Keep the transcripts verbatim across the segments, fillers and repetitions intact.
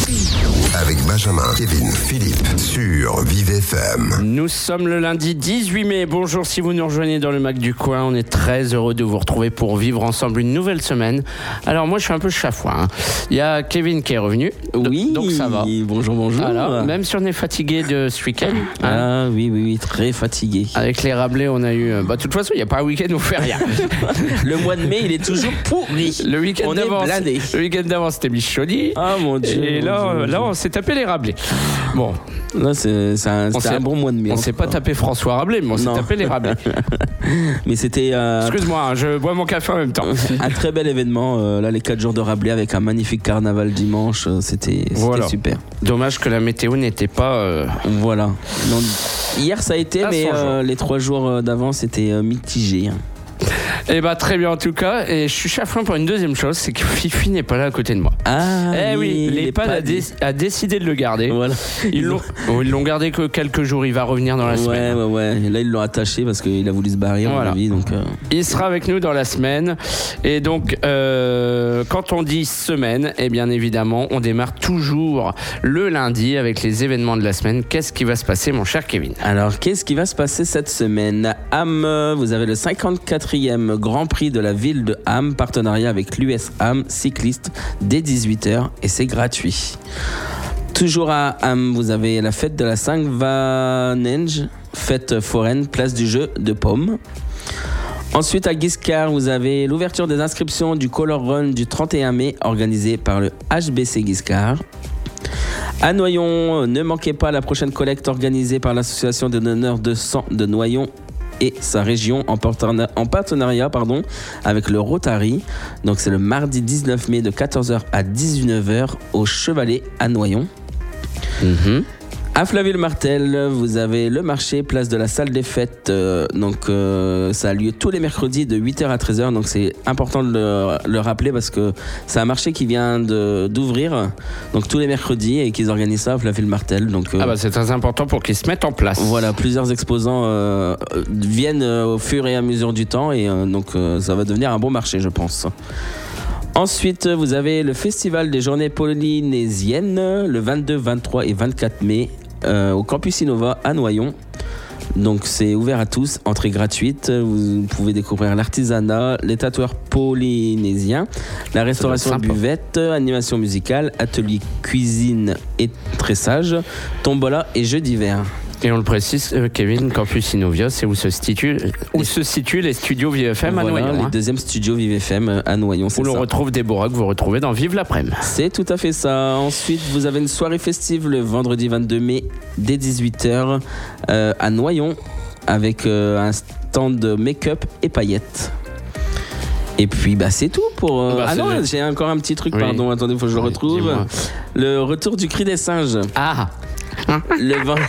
Avec Benjamin, Kevin, Philippe sur Vive F M. Nous sommes le lundi dix-huit mai. Bonjour si vous nous rejoignez dans le Mac du coin. On est très heureux de vous retrouver pour vivre ensemble une nouvelle semaine. Alors moi je suis un peu chafouin. Hein. Il y a Kevin qui est revenu. Oui, donc ça va. Bonjour, bonjour. Alors, même si on est fatigué de ce week-end. Hein. Ah oui, oui, oui, très fatigué. Avec les Rabelais, on a eu... Bah, de toute façon, il n'y a pas un week-end où on fait rien. Le mois de mai, il est toujours pourri. Le week-end on d'avant, est blindé. Le week-end d'avant, c'était Michoni. Ah mon Dieu. Et là, mon Dieu, là on s'est tapé les Rabelais. Bon. Là, c'est, c'est un, c'était un bon mois de mai. On s'est pas tapé François Rabelais, mais on non. s'est tapé les Rabelais. Mais c'était... Euh, Excuse-moi, hein, je bois mon café en même temps. Un très bel événement. Euh, là, les quatre jours de Rabelais avec un magnifique carnaval dimanche. Euh, c'était, c'était voilà. super. Dommage que la météo n'était pas... Euh... Voilà. Non, hier, ça a été, ah, mais euh, les trois jours d'avant, c'était euh, mitigé. Hein. Eh bah très bien en tout cas, et je suis chafouin pour une deuxième chose, c'est que Fifi n'est pas là à côté de moi. Ah eh oui, l'EHPAD a, dé- a décidé de le garder. Voilà. Ils l'ont, oh, ils l'ont gardé que quelques jours, il va revenir dans la ouais, semaine. Ouais, ouais, ouais. Là ils l'ont attaché parce qu'il a voulu se barrer à voilà. mon avis, donc. Euh... Il sera avec nous dans la semaine, et donc euh, quand on dit semaine, eh bien évidemment, on démarre toujours le lundi avec les événements de la semaine. Qu'est-ce qui va se passer, mon cher Kevin ? Alors, qu'est-ce qui va se passer cette semaine ? Ham, vous avez le cinquante-quatrième Grand Prix de la ville de Ham, partenariat avec l'U S Ham cycliste dès dix-huit heures et c'est gratuit. Toujours à Ham, vous avez la fête de la Saint-Vanenge, fête foraine, place du jeu de pommes. Ensuite à Guiscard, vous avez l'ouverture des inscriptions du Color Run du trente et un mai organisé par le H B C Guiscard. À Noyon, ne manquez pas la prochaine collecte organisée par l'association des donneurs de sang de Noyon et sa région en partenariat, en partenariat pardon, avec le Rotary. Donc c'est le mardi dix-neuf mai de quatorze heures à dix-neuf heures au Chevalet à Noyon. Mmh. À Flaville-Martel, vous avez le marché place de la salle des fêtes. Euh, donc euh, ça a lieu tous les mercredis de huit heures à treize heures. Donc c'est important de le, le rappeler parce que c'est un marché qui vient de, d'ouvrir donc tous les mercredis et qu'ils organisent ça à Flaville-Martel. Donc euh, ah bah c'est très important pour qu'ils se mettent en place. Voilà, plusieurs exposants euh, viennent euh, au fur et à mesure du temps et euh, donc euh, ça va devenir un bon marché, je pense. Ensuite, vous avez le festival des journées polynésiennes le vingt-deux, vingt-trois et vingt-quatre mai euh, au Campus Innova à Noyon. Donc c'est ouvert à tous, entrée gratuite. Vous pouvez découvrir l'artisanat, les tatoueurs polynésiens, la restauration buvette, animation musicale, atelier cuisine et tressage, tombola et jeux d'hiver. Et on le précise, Kevin, Campus Innova, c'est où se situent, où se situent les studios Vive F M voilà, à Noyon. Les hein. deuxièmes studios Vive F M à Noyon, c'est où ça. Où l'on retrouve Déborah que vous retrouvez dans Vive l'après-midi. C'est tout à fait ça. Ensuite, vous avez une soirée festive le vendredi vingt-deux mai dès dix-huit heures euh, à Noyon avec euh, un stand de make-up et paillettes. Et puis bah c'est tout pour. Euh... Bah, ah non, le... j'ai encore un petit truc. Oui. Pardon, attendez, faut que je le retrouve. Dis-moi. Le retour du cri des singes. Ah. Le, v...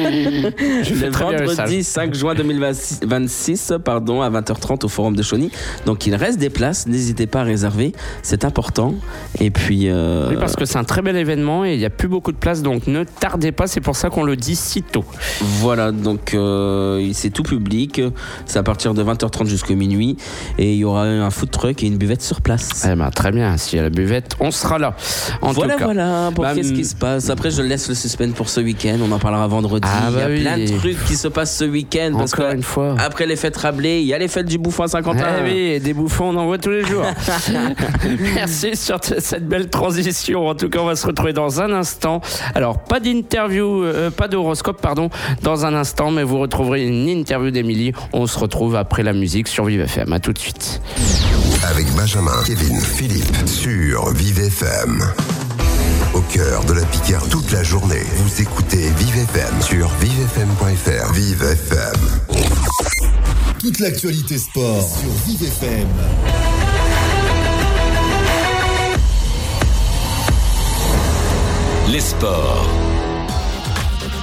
le vendredi cinq juin deux mille vingt-six pardon, à vingt heures trente au Forum de Chauny. Donc il reste des places, n'hésitez pas à réserver, c'est important. Et puis euh... oui, parce que c'est un très bel événement et il n'y a plus beaucoup de places, donc ne tardez pas, c'est pour ça qu'on le dit si tôt. Voilà, donc euh, c'est tout public, c'est à partir de vingt heures trente jusqu'à minuit et il y aura un food truck et une buvette sur place. Eh ben, très bien, s'il y a la buvette, on sera là. En voilà, tout cas. voilà, pour bah, qu'est-ce qui se passe. Après, je laisse le suspense pour ce week-end, on en parlera vendredi. Ah bah il y a oui. plein de trucs qui se passent ce week-end. Parce Encore que une fois. Après les fêtes Rabelais, il y a les fêtes du bouffon à Saint-Quentin. Eh oui, des bouffons, on en voit tous les jours. Merci sur t- cette belle transition. En tout cas, on va se retrouver dans un instant. Alors, pas d'interview, euh, pas d'horoscope, pardon, dans un instant, mais vous retrouverez une interview d'Émilie. On se retrouve après la musique sur Vive F M. À tout de suite. Avec Benjamin, Kevin, Philippe sur Vive F M. Au cœur de la Picardie, toute la journée, vous écoutez Vive F M sur vive f m point f r. Vive F M. Toute l'actualité sport sur Vive F M. Les sports.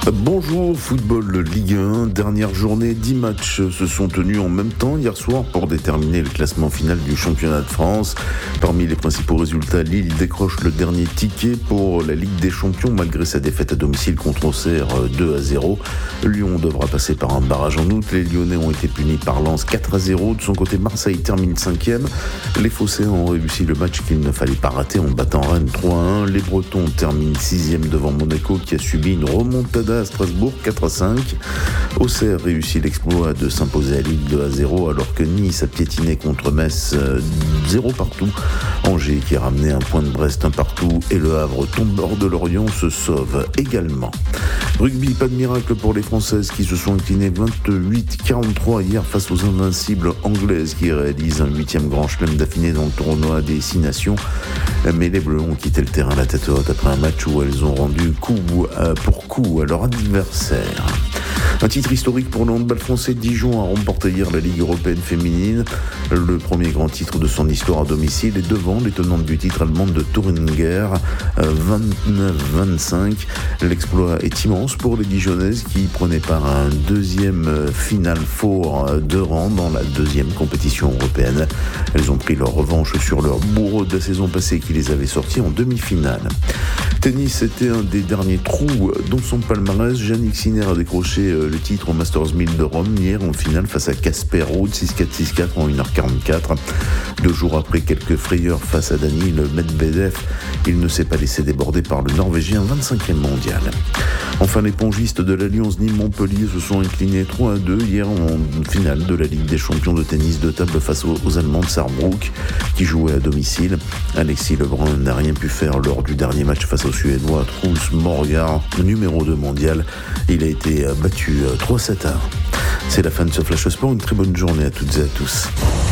Bonjour, football Ligue un, dernière journée, dix matchs se sont tenus en même temps hier soir pour déterminer le classement final du championnat de France. Parmi les principaux résultats, Lille décroche le dernier ticket pour la Ligue des Champions malgré sa défaite à domicile contre Auxerre deux à zéro. Lyon devra passer par un barrage en août, les Lyonnais ont été punis par Lens quatre à zéro. De son côté, Marseille termine cinquième. Les Phocéens ont réussi le match qu'il ne fallait pas rater en battant Rennes trois à un. Les Bretons terminent sixième devant Monaco qui a subi une remontada à Strasbourg quatre à cinq. Auxerre réussit l'exploit de s'imposer à Lille deux à zéro alors que Nice a piétiné contre Metz zéro partout. Angers qui a ramené un point de Brest un partout et le Havre tombeur de Lorient se sauve également. Rugby, pas de miracle pour les Françaises qui se sont inclinées vingt-huit à quarante-trois hier face aux invincibles anglaises qui réalisent un huitième grand chelem d'affilée dans le tournoi des Six Nations. Mais les Bleus ont quitté le terrain la tête haute après un match où elles ont rendu coup pour coup à leur adversaire. Un titre historique pour le handball français. Dijon a remporté hier la Ligue européenne féminine, le premier grand titre de son histoire à domicile et devant les tenantes du titre allemande de Thüringer, vingt-neuf à vingt-cinq. L'exploit est immense pour les Dijonnaises qui prenaient part à un deuxième final four de rang dans la deuxième compétition européenne. Elles ont pris leur revanche sur leur bourreau de la saison passée qui les avait sortis en demi-finale. Tennis, c'était un des derniers trous dans son palmarès. Jannik Sinner a décroché le titre au Masters mille de Rome hier en finale face à Casper Ruud six quatre six quatre en une heure quarante-quatre. Deux jours après quelques frayeurs face à Daniil Medvedev, il ne s'est pas laissé déborder par le Norvégien vingt-cinquième mondial. Enfin, les pongistes de l'Alliance Nîmes-Montpellier se sont inclinés trois à deux hier en finale de la Ligue des champions de tennis de table face aux, aux Allemands de Saarbrück qui jouaient à domicile. Alexis Lebrun n'a rien pu faire lors du dernier match face au Suédois Truls Morgar, numéro deux mondial. Il a été battu trois sept à un. C'est la fin de ce Flash Sport. Une très bonne journée à toutes et à tous.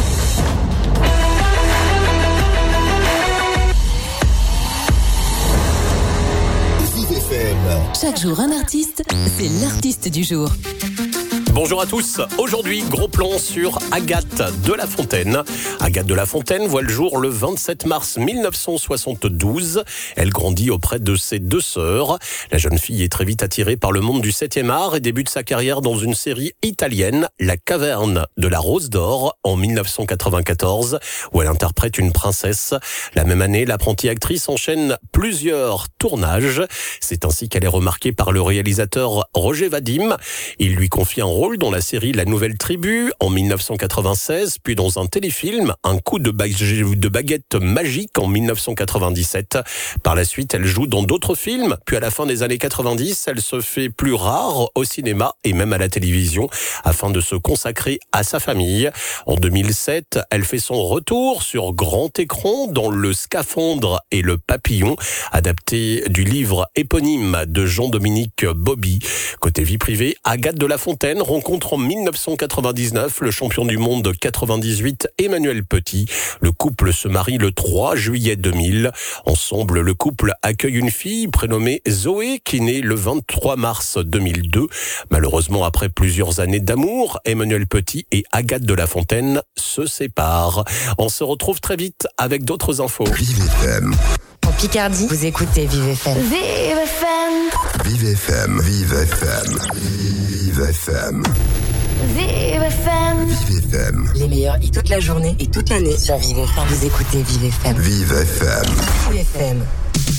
Chaque jour un artiste, c'est l'artiste du jour. Bonjour à tous. Aujourd'hui, gros plan sur Agathe de La Fontaine. Agathe de La Fontaine voit le jour le vingt-sept mars mille neuf cent soixante-douze. Elle grandit auprès de ses deux sœurs. La jeune fille est très vite attirée par le monde du septième art et débute sa carrière dans une série italienne, La Caverne de la Rose d'Or, en mille neuf cent quatre-vingt-quatorze, où elle interprète une princesse. La même année, l'apprentie actrice enchaîne plusieurs tournages. C'est ainsi qu'elle est remarquée par le réalisateur Roger Vadim. Il lui confie un rôle dans la série La Nouvelle Tribu en mille neuf cent quatre-vingt-seize, puis dans un téléfilm, Un coup de, ba- de baguette magique en mille neuf cent quatre-vingt-dix-sept. Par la suite, elle joue dans d'autres films, puis à la fin des années quatre-vingt-dix, elle se fait plus rare au cinéma et même à la télévision, afin de se consacrer à sa famille. En deux mille sept, elle fait son retour sur grand écran dans Le Scaphandre et le Papillon, adapté du livre éponyme de Jean-Dominique Bobby. Côté vie privée, Agathe de La Fontaine rencontre en mille neuf cent quatre-vingt-dix-neuf le champion du monde quatre-vingt-dix-huit Emmanuel Petit. Le couple se marie le trois juillet deux mille. Ensemble, le couple accueille une fille prénommée Zoé qui naît le vingt-trois mars deux mille deux. Malheureusement, après plusieurs années d'amour, Emmanuel Petit et Agathe de La Fontaine se séparent. On se retrouve très vite avec d'autres infos. Vive F M. En Picardie, vous écoutez Vive F M. Vive F M. Vive F M. Vive F M. Vive F M. Vive F M. Vive F M. Les meilleurs hits toute la journée et toute l'année sur Vive F M. Vous écoutez Vive F M. Vive F M. Vive F M.